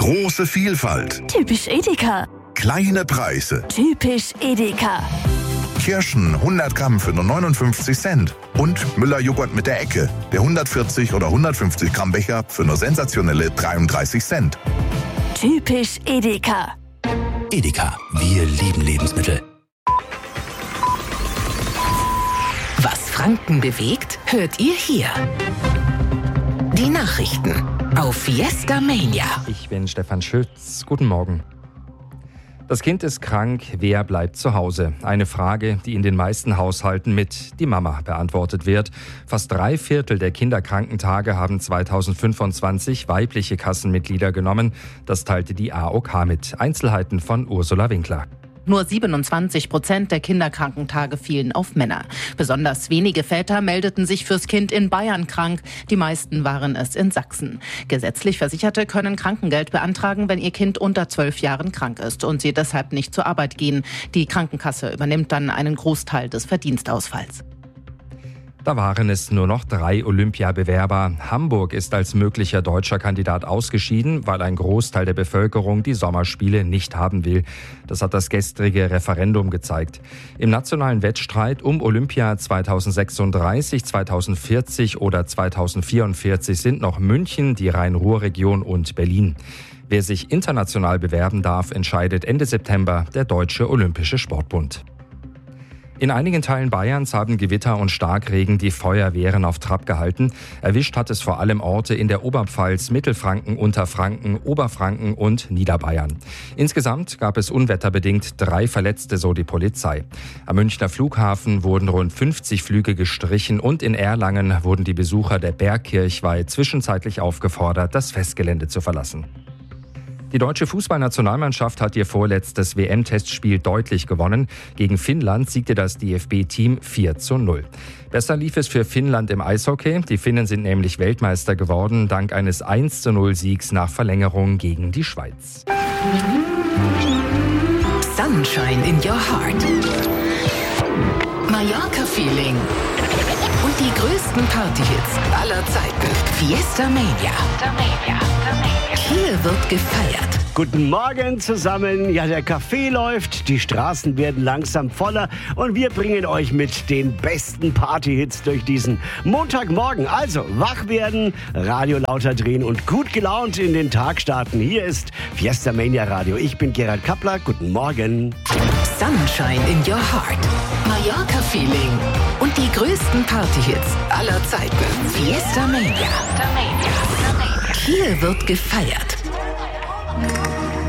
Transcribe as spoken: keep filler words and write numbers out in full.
Große Vielfalt. Typisch Edeka. Kleine Preise. Typisch Edeka. Kirschen hundert Gramm für nur neunundfünfzig Cent. Und Müller-Joghurt mit der Ecke. Der hundertvierzig oder hundertfünfzig Gramm Becher für nur sensationelle dreiunddreißig Cent. Typisch Edeka. Edeka, wir lieben Lebensmittel. Was Franken bewegt, hört ihr hier. Die Nachrichten auf Fiesta Mania. Ich bin Stefan Schütz. Guten Morgen. Das Kind ist krank, wer bleibt zu Hause? Eine Frage, die in den meisten Haushalten mit die Mama beantwortet wird. Fast drei Viertel der Kinderkrankentage haben zweitausendfünfundzwanzig weibliche Kassenmitglieder genommen. Das teilte die A O K mit. Einzelheiten von Ursula Winkler. Nur siebenundzwanzig Prozent der Kinderkrankentage fielen auf Männer. Besonders wenige Väter meldeten sich fürs Kind in Bayern krank. Die meisten waren es in Sachsen. Gesetzlich Versicherte können Krankengeld beantragen, wenn ihr Kind unter zwölf Jahren krank ist und sie deshalb nicht zur Arbeit gehen. Die Krankenkasse übernimmt dann einen Großteil des Verdienstausfalls. Da waren es nur noch drei Olympiabewerber. Hamburg ist als möglicher deutscher Kandidat ausgeschieden, weil ein Großteil der Bevölkerung die Sommerspiele nicht haben will. Das hat das gestrige Referendum gezeigt. Im nationalen Wettstreit um Olympia zweitausendsechsunddreißig, zweitausendvierzig oder zweitausendvierundvierzig sind noch München, die Rhein-Ruhr-Region und Berlin. Wer sich international bewerben darf, entscheidet Ende September der Deutsche Olympische Sportbund. In einigen Teilen Bayerns haben Gewitter und Starkregen die Feuerwehren auf Trab gehalten. Erwischt hat es vor allem Orte in der Oberpfalz, Mittelfranken, Unterfranken, Oberfranken und Niederbayern. Insgesamt gab es unwetterbedingt drei Verletzte, so die Polizei. Am Münchner Flughafen wurden rund fünfzig Flüge gestrichen und in Erlangen wurden die Besucher der Bergkirchweih zwischenzeitlich aufgefordert, das Festgelände zu verlassen. Die deutsche Fußballnationalmannschaft hat ihr vorletztes W M-Testspiel deutlich gewonnen. Gegen Finnland siegte das D F B-Team vier zu null. Besser lief es für Finnland im Eishockey. Die Finnen sind nämlich Weltmeister geworden, dank eines eins zu null Siegs nach Verlängerung gegen die Schweiz. Sunshine in your heart. Mallorca-Feeling. Und die größten Partyhits aller Zeiten. Fiesta Mania. Hier wird gefeiert. Guten Morgen zusammen. Ja, der Kaffee läuft, die Straßen werden langsam voller und wir bringen euch mit den besten Partyhits durch diesen Montagmorgen. Also wach werden, Radio lauter drehen und gut gelaunt in den Tag starten. Hier ist Fiesta Mania Radio. Ich bin Gerald Kappler. Guten Morgen. Sunshine in your heart. Mallorca Feeling. Und die größten Partyhits aller Zeiten. Fiesta Mania. Hier wird gefeiert.